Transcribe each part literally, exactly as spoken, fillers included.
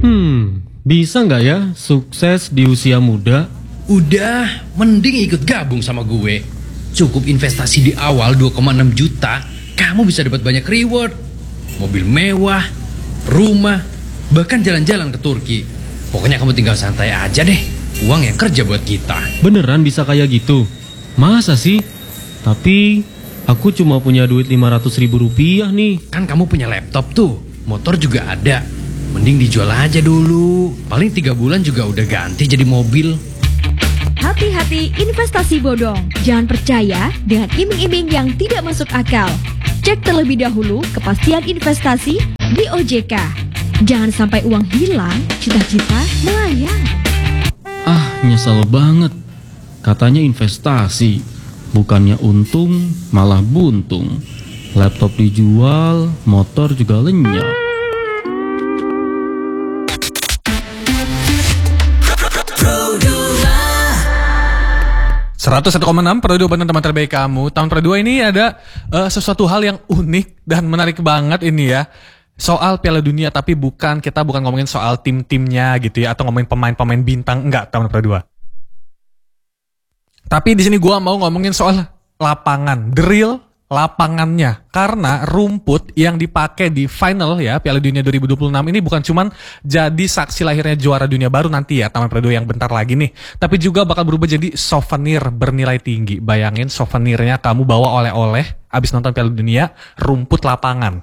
Hmm, bisa nggak ya sukses di usia muda? Udah, mending ikut gabung sama gue. Cukup investasi di awal dua koma enam juta, kamu bisa dapat banyak reward. Mobil mewah, rumah, bahkan jalan-jalan ke Turki. Pokoknya kamu tinggal santai aja deh. Uang yang kerja buat kita. Beneran bisa kayak gitu? Masa sih? Tapi aku cuma punya duit lima ratus ribu rupiah nih. Kan kamu punya laptop tuh, motor juga ada. Mending dijual aja dulu. Paling tiga bulan juga udah ganti jadi mobil. Hati-hati investasi bodong. Jangan percaya dengan iming-iming yang tidak masuk akal. Cek terlebih dahulu kepastian investasi di O J K. Jangan sampai uang hilang, cita-cita melayang. Ah, nyesel banget. Katanya investasi, bukannya untung, malah buntung. Laptop dijual, motor juga lenyap. seratus satu koma enam Pro dua teman terbaik kamu. Tahun Pro dua ini ada uh, sesuatu hal yang unik dan menarik banget ini ya. Soal Piala Dunia, tapi bukan kita bukan ngomongin soal tim-timnya gitu ya, atau ngomongin pemain-pemain bintang, enggak, tahun Pro dua. Tapi di sini gua mau ngomongin soal lapangan, the real lapangannya. Karena rumput yang dipakai di final ya Piala Dunia dua ribu dua puluh enam ini bukan cuman jadi saksi lahirnya juara dunia baru nanti ya Taman Pro dua yang bentar lagi nih, tapi juga bakal berubah jadi souvenir bernilai tinggi. Bayangin souvenirnya kamu bawa oleh-oleh abis nonton Piala Dunia, rumput lapangan.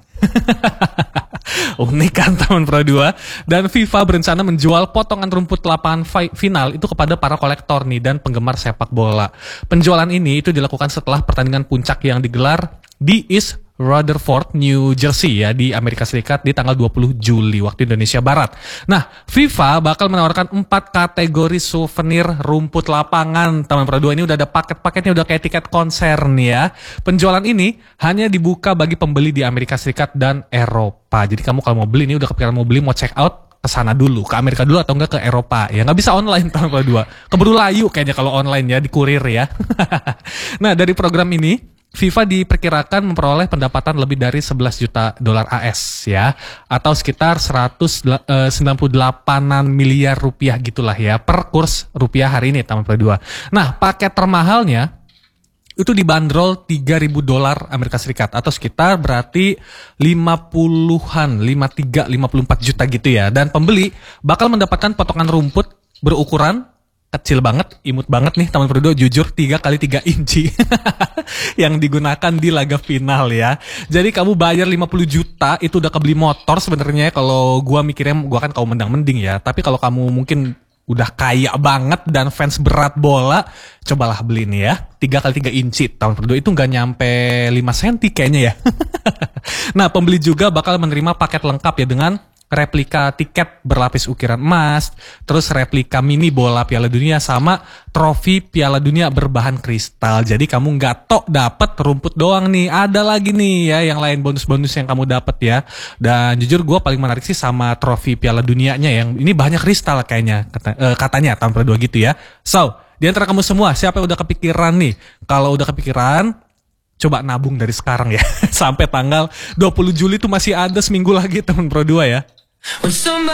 Unik kan Taman Pro dua. Dan FIFA berencana menjual potongan rumput lapangan final itu kepada para kolektor nih dan penggemar sepak bola. Penjualan ini itu dilakukan setelah pertandingan puncak yang digelar di East Rutherford, New Jersey ya di Amerika Serikat di tanggal dua puluh Juli waktu Indonesia Barat. Nah, FIFA bakal menawarkan empat kategori souvenir rumput lapangan. Taman Pro dua ini udah ada paket-paketnya, udah kayak tiket konser nih ya. Penjualan ini hanya dibuka bagi pembeli di Amerika Serikat dan Eropa. Jadi kamu kalau mau beli ini udah kepikiran mau beli, mau check out, ke sana dulu, ke Amerika dulu atau enggak ke Eropa. Ya nggak bisa online Taman Pro dua. Keburu layu kayaknya kalau online ya, di kurir ya. Nah, dari program ini FIFA diperkirakan memperoleh pendapatan lebih dari sebelas juta dolar A S ya, atau sekitar seratus sembilan puluh delapan miliar rupiah gitulah ya per kurs rupiah hari ini Taman Pro dua. Nah, paket termahalnya itu dibanderol tiga ribu dolar Amerika Serikat atau sekitar berarti lima puluhan, lima puluh tiga, lima puluh empat juta gitu ya. Dan pembeli bakal mendapatkan potongan rumput berukuran kecil banget, imut banget nih Taman Pro dua, jujur tiga kali tiga inci yang digunakan di laga final ya. Jadi kamu bayar lima puluh juta itu udah kebeli motor sebenarnya. Kalau gua mikirnya gua kan kaum mendang-mending ya. Tapi kalau kamu mungkin udah kaya banget dan fans berat bola, cobalah beli nih ya. tiga kali tiga inci Taman Pro dua itu nggak nyampe lima senti kayaknya ya. Nah, pembeli juga bakal menerima paket lengkap ya dengan replika tiket berlapis ukiran emas, terus replika mini bola Piala Dunia sama trofi Piala Dunia berbahan kristal. Jadi kamu nggak tok dapet rumput doang nih, ada lagi nih ya yang lain bonus-bonus yang kamu dapet ya. Dan jujur gue paling menarik sih sama trofi Piala Dunianya yang ini banyak kristal kayaknya kata, eh, katanya Taman Pro dua gitu ya. So, di antara kamu semua siapa yang udah kepikiran nih? Kalau udah kepikiran, coba nabung dari sekarang ya. Sampai tanggal dua puluh Juli tuh masih ada seminggu lagi Taman Pro dua ya.